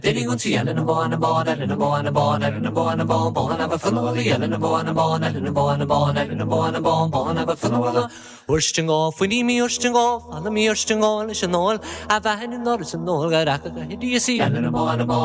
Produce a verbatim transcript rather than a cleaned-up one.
Dilly gun see Ellen and Bon and Bon, Ellen and Bon and Bon, Ellen and Bon and Bon, Bon have a funnel, Ellen and Bon and Bon, Ellen and Bon and Bon, Ellen and Bon and Bon, Bon have a funnel. Ursting off, we need me ursting off, all of me ursting all, it's an all, I've a hand in the Norris and all, got a do you see Ellen and Bon and Bon.